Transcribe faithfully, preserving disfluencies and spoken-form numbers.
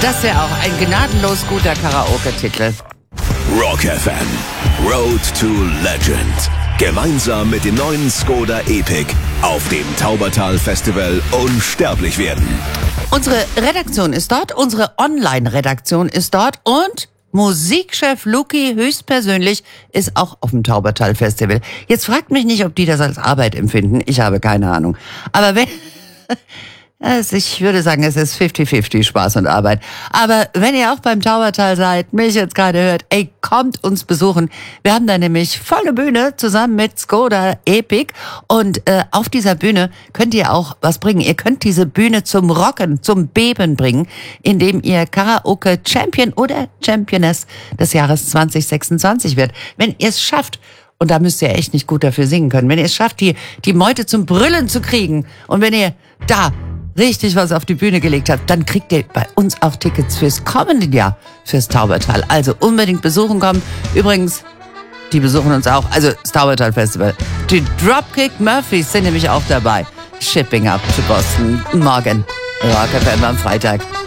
Das wäre auch ein gnadenlos guter Karaoke-Titel. Rock F M. Road to Legend. Gemeinsam mit dem neuen Skoda Epic auf dem Taubertal-Festival unsterblich werden. Unsere Redaktion ist dort, unsere Online-Redaktion ist dort und Musikchef Luki höchstpersönlich ist auch auf dem Taubertal-Festival. Jetzt fragt mich nicht, ob die das als Arbeit empfinden. Ich habe keine Ahnung. Aber wenn... Also ich würde sagen, es ist fifty fifty Spaß und Arbeit. Aber wenn ihr auch beim Taubertal seid, mich jetzt gerade hört, ey, kommt uns besuchen. Wir haben da nämlich volle Bühne zusammen mit Skoda Epic. Und äh, auf dieser Bühne könnt ihr auch was bringen. Ihr könnt diese Bühne zum Rocken, zum Beben bringen, indem ihr Karaoke-Champion oder Championess des Jahres zwanzig sechsundzwanzig wird. Wenn ihr es schafft, und da müsst ihr echt nicht gut dafür singen können, wenn ihr es schafft, die, die Meute zum Brüllen zu kriegen und wenn ihr da richtig was auf die Bühne gelegt habt, dann kriegt ihr bei uns auch Tickets fürs kommende Jahr fürs Taubertal. Also unbedingt besuchen kommen. Übrigens, die besuchen uns auch, also das Taubertal Festival. Die Dropkick Murphys sind nämlich auch dabei. Shipping up to Boston. Morgen. Rock F M am Freitag.